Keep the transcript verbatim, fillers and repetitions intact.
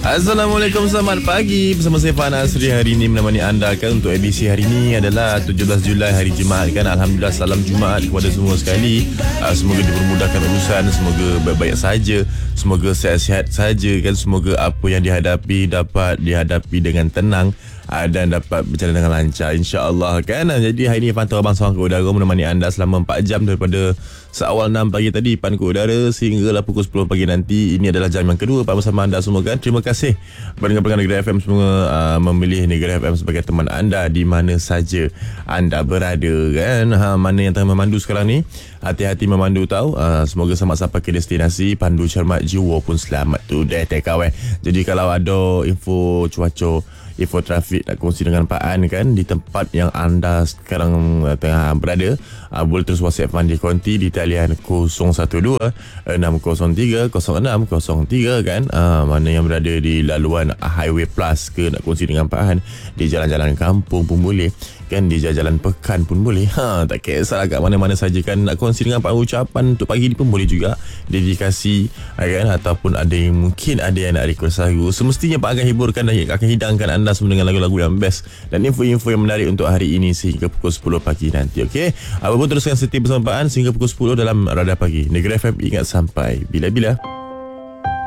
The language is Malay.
Assalamualaikum, selamat pagi. Bersama saya Fana Asri hari ini menemani anda kan untuk edisi hari ini adalah tujuh belas Julai, hari Jumaat kan. Alhamdulillah, salam Jumaat kepada semua sekali. uh, Semoga dipermudahkan urusan, semoga baik-baik saja, semoga sihat-sihat saja kan. Semoga apa yang dihadapi dapat dihadapi dengan tenang uh, dan dapat berjalan dengan lancar, insya-Allah kan. Jadi hari ini Pantau Abang Sawang ke Udara menemani anda selama empat jam daripada seawal enam pagi tadi Pan ke Udara sehinggalah pukul sepuluh pagi nanti. Ini adalah jam yang kedua Pak bersama anda semua kan. Terima kasih pendengar-pendengar Negeri F M semua uh, memilih Negeri F M sebagai teman anda di mana saja anda berada kan. Ha, mana yang tengah memandu sekarang ni, hati-hati memandu tahu. Uh, semoga selamat sampai ke destinasi. Pandu cermat, jiwa pun selamat tu deh tekawai. Jadi kalau ada info cuaca, info trafik nak kongsi dengan Pak An kan di tempat yang anda sekarang uh, tengah berada, uh, boleh terus WhatsApp Mandi Konti di talian kosong satu dua enam kosong tiga kosong enam kosong tiga kan. Uh, mana yang berada di laluan Highway Plus ke nak kongsi dengan Pak Han, di jalan-jalan kampung pun boleh kan, di jalan-jalan pekan pun boleh. Ha, tak kisah kat mana-mana saja kan nak kongsi dengan Pak Han ucapan untuk pagi ni pun boleh juga, dedikasi kan, ataupun ada yang mungkin ada yang nak request lagu. Semestinya Pak akan hiburkan dan akan hidangkan anda semua dengan lagu-lagu yang best dan info-info yang menarik untuk hari ini sehingga pukul sepuluh pagi nanti. Okey, apa pun teruskan setia bersama Pak An sehingga pukul sepuluh dalam Radar Pagi Negeri F M. Ingat sampai bila-bila.